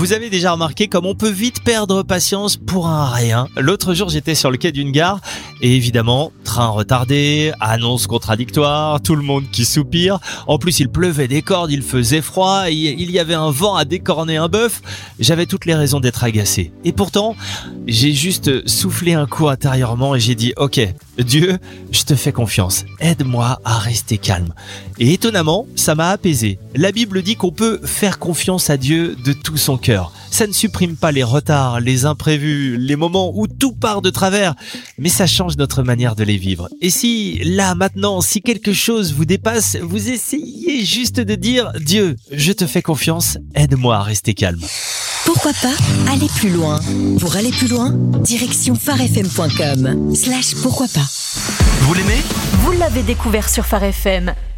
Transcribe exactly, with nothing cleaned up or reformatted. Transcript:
Vous avez déjà remarqué comme on peut vite perdre patience pour un rien. L'autre jour, j'étais sur le quai d'une gare et évidemment, train retardé, annonce contradictoire, tout le monde qui soupire. En plus, il pleuvait des cordes, il faisait froid, et il y avait un vent à décorner un bœuf. J'avais toutes les raisons d'être agacé. Et pourtant, j'ai juste soufflé un coup intérieurement et j'ai dit « Ok, Dieu, je te fais confiance. Aide-moi à rester calme. » Et étonnamment, ça m'a apaisé. La Bible dit qu'on peut faire confiance à Dieu de tout son cœur. Ça ne supprime pas les retards, les imprévus, les moments où tout part de travers, mais ça change notre manière de les vivre. Et si, là, maintenant, si quelque chose vous dépasse, vous essayez juste de dire « Dieu, je te fais confiance, aide-moi à rester calme. » Pourquoi pas aller plus loin? Pour aller plus loin, direction pharefm point com slash pourquoi pas. Vous l'aimez ? Vous l'avez découvert sur Phare F M.